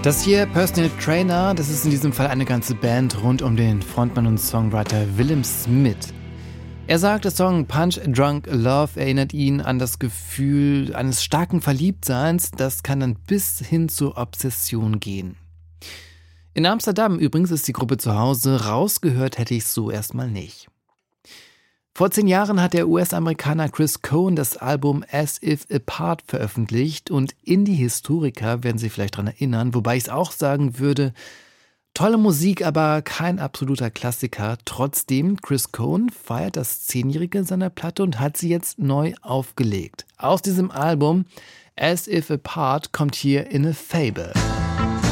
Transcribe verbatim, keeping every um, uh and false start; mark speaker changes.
Speaker 1: Das hier, Personal Trainer, das ist in diesem Fall eine ganze Band rund um den Frontmann und Songwriter Willem Smith. Er sagt, der Song Punch Drunk Love erinnert ihn an das Gefühl eines starken Verliebtseins, das kann dann bis hin zur Obsession gehen. In Amsterdam übrigens ist die Gruppe zu Hause, rausgehört hätte ich es so erstmal nicht. Vor zehn Jahren hat der U S-Amerikaner Chris Cohen das Album As If Apart veröffentlicht und Indie-Historiker werden sich vielleicht daran erinnern, wobei ich es auch sagen würde, tolle Musik, aber kein absoluter Klassiker. Trotzdem, Chris Cohen feiert das Zehnjährige seiner Platte und hat sie jetzt neu aufgelegt. Aus diesem Album As If Apart kommt hier In a Fable.